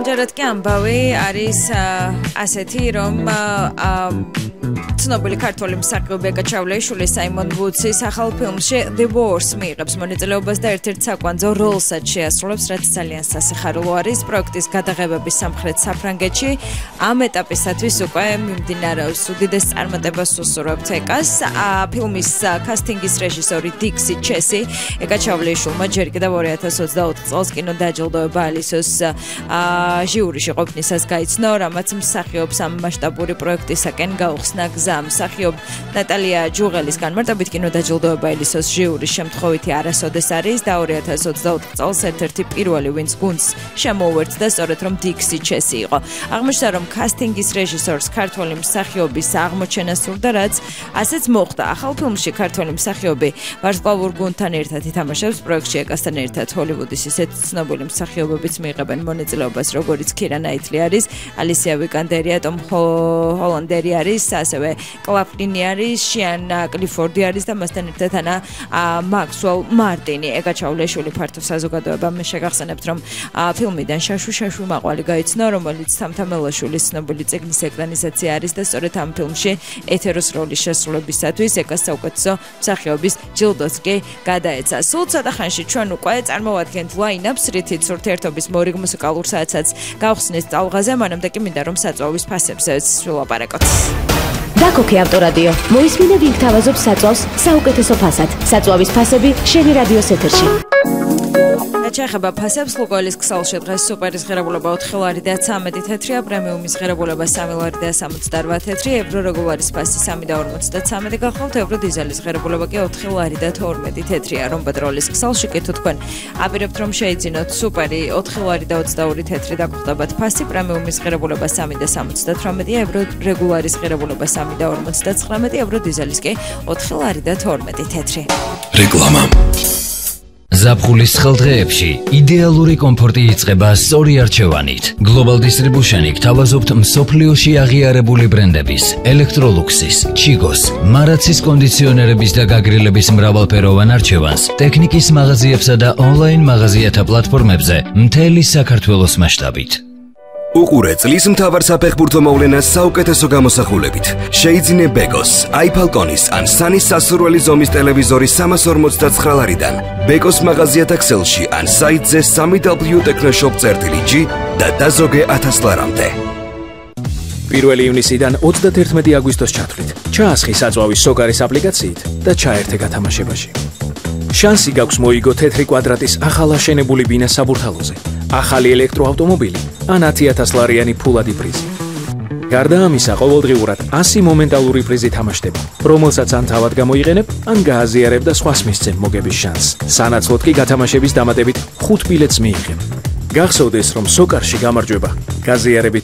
ამჯერად კი ამბავი არის ასეთი, რომ ცნობილი ქართველი მსახიობი ეკაჩავლეიშვილის საიმონ ვუდსის ახალ ფილმში The Wars მიიღებს მონაწილეობას და ერთ-ერთ საკვანძო როლსაც შეასრულებს, რაც ძალიან სასიხარულო არის. პროექტის გადაღებების სამხრეთ საფრანგეთში ამ ეტაპისათვის უკვე მიმდინარეობს. უდიდეს წარმატებას უსურვებთ ეკას. ფილმის კასტინგის რეჟისორი დიქსი ჩესი ეკაჩავლეიშვილმა ჯერ კიდევ 2024 წელს კინოდაჯილდოება ალისოს ჟიურიში ყოფნისას გაიცნო, რამაც მსახიობს ამ მასშტაბური პროექტისაკენ გაუხსნა გზა. მსახიობ ნატალია ჯუღელის განმარტებით კინოდაჯილდოება ალისოს ჟიურის შემთხვევითი არასოდეს არის და 2024 წელს ერთ-ერთი პირველი, ვინც გუნდს შემოუერთდა, სწორედ რომ დიქსი ჩესი იყო. აღმოჩნდა, რომ კასტინგის რეჟისორს ქართველი მსახიობის აღმოჩენა სურდა, რაც ასეც მოხდა. ახალ ფილმში ქართველი მსახიობი ვარსკვლავურ გუნდთან ერთად ითამაშებს. პროექტში ეკასთან ერთად ჰოლივუდის ისეთ ცნობილი მსახიობებიც მიიღებენ მონაწილეობას, როგორიც ქირა ნაიტლი არის, ალისია ვიკანდერია, ტომ ჰოლანდერი არის, ასევე კლაფლინი არის, შიანა კლიფორდი არის და მასთან ერთად ანა მაქსუელ მარტინი. ეკაჩავლეიშვილი ფართო საზოგადოება მე შეგახსენებთ, რომ ფილმიდან შაშვი მაყვალი გაიცნო, რომელიც თამთამელაშვილის ცნობილი წიგნის ეკრანიზაცია არის და სწორედ ამ ფილმში ეთეროს როლის შესრულებისათვის ეკას საუკეთესო მსახიობის ჯილდოც კი გადაეცა. სულ ცოტა ხანში ჩვენ უკვე წარმოვადგენთ ლაინაპს, რითიც ურთიერთობის მორიგ მუსიკალურ საათსაც გავხსნით ტალღაზე, მანამდე კი მინდა რომ საწვავის ფასებზეც ვილაპარაკოთ. დაკოქე ავტორადიო. მოისმინე ვინ გთავაზობს საწვავს საუკეთესო ფასად. საწვავის ფასები შენი რადიოს ეთერში. ჩახება ფასებს ლუკოელის ქსელში დღეს სუპერის ღირებულება 4 ლარი და 13 თეთრია, პრემიუმის ღირებულება 3 ლარი და 68 თეთრი, ევრო რეგულარის ფასი 3 და 53 გახლავთ, ევრო დიზელის ღირებულება კი 4 ლარი და 12 თეთრია. რომ პეტროლის ქსელში კი თუ თქვენ აპირებთ რომ შეიძინოთ სუპერი 4 ლარი და 22 თეთრი და გხვდებათ ფასი, პრემიუმის ღირებულება 3 და 78, ევრო რეგულარის ღირებულება 3 და 59, ევრო დიზელის კი 4 ლარი და 12 თეთრი. რეკლამა ზაფხულის ხელდღეებში იდეალური კომფორტი იწყება სწორი არჩევანით. Global Distribution-ი გთავაზობთ მსოფლიოში აღიარებული ბრენდების, Electroluxis, Chigos, Maratsis კონდიციონერების და გაგრილების მრავალფეროვან არჩევანს ტექნიკის მაღაზიებსა და ონლაინ მაღაზიათა პლატფორმებზე მთელი საქართველოს მასშტაბით. უყურე წლის მთავარ საფეხბურთო მოვლენას საუკეთესო გამოსახულებით. შეიძინე ბეკოს, iFalconis ან სანის სასურველი ზომის ტელევიზორი 349 ლარიდან. ბეკოს მაღაზიათა ქსელში ან საიტზე www.technoshop.g და დაზოგე 1000 ლარამდე. 1 ივნისიდან 31 აგვისტოს ჩათვლით. ჩაასხი საწვავის სოკარის აპლიკაციით და ჩაერთე გათამაშებაში. შანსი გაქვს მოიგო თეთრი კვადრატის ახალაშენებული ბინა საბურთალოზე, ახალი ელექტროავტომობილი ან 10,000 ლარიანი ფულადი პრიზი. გარდა ამისა, ყოველდღიურად 100 მომენტალური პრიზი თამაშდება, რომელსაც ან თავად გამოიყენებ, ან გააზიარებ და სხვას მისცემ მოგების შანსს. სანაცვლოდ კი გათამაშების დამატებით 5 ბილეთს მიიღებ. გახსოვდეს, რომ სოკარში გამარჯვება გაზიარებით